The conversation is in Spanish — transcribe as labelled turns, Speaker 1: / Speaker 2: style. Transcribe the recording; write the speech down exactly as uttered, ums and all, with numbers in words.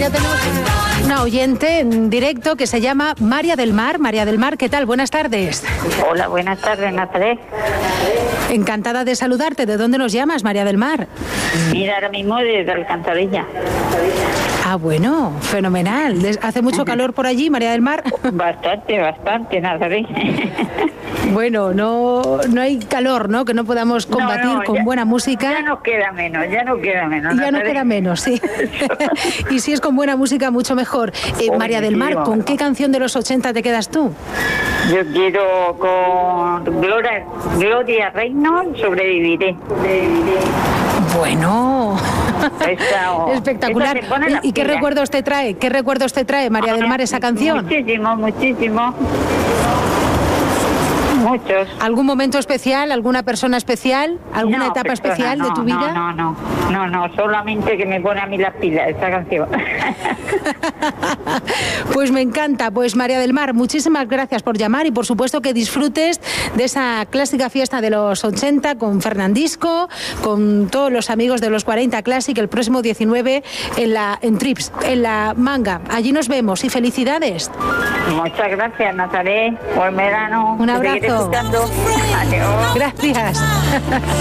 Speaker 1: ya tenemos una oyente en directo que se llama María del Mar. María del Mar, ¿qué tal? Buenas tardes.
Speaker 2: Hola, buenas tardes, Nazaret.
Speaker 1: Encantada de saludarte. ¿De dónde nos llamas, María del Mar?
Speaker 2: Mira, ahora mismo desde Alcantarilla.
Speaker 1: Ah, bueno, fenomenal. ¿Hace mucho calor por allí, María del Mar?
Speaker 2: Bastante, bastante, Nazaret.
Speaker 1: Bueno, no, no hay calor, ¿no? Que no podamos combatir
Speaker 2: no, no,
Speaker 1: con
Speaker 2: ya,
Speaker 1: buena música.
Speaker 2: Ya nos queda menos, ya nos queda menos.
Speaker 1: Ya nos queda menos, sí. Y si es con buena música, mucho mejor. Eh, María del Mar, ¿con qué canción de los ochenta te quedas tú?
Speaker 2: Yo quiero con Gloria, Gloria Reynolds, Sobreviviré.
Speaker 1: Bueno,
Speaker 2: esa, oh,
Speaker 1: espectacular. ¿Y qué recuerdos te trae? ¿Qué recuerdos te trae, María del Mar, esa canción?
Speaker 2: Muchísimo, muchísimo. Muchos.
Speaker 1: ¿Algún momento especial, alguna persona especial, alguna
Speaker 2: no,
Speaker 1: etapa
Speaker 2: persona,
Speaker 1: especial
Speaker 2: no,
Speaker 1: de tu vida?
Speaker 2: No, no, no, no, no, solamente que me pone a mí las pilas esta canción.
Speaker 1: Pues me encanta. Pues María del Mar, muchísimas gracias por llamar y por supuesto que disfrutes de esa clásica fiesta de los ochenta con Fernandisco, con todos los amigos de los cuarenta Classic el próximo diecinueve en la en Trips, en la Manga. Allí nos vemos y felicidades.
Speaker 2: Muchas gracias, Nazaret. Buen verano.
Speaker 1: Un abrazo.
Speaker 2: Adiós.
Speaker 1: Gracias.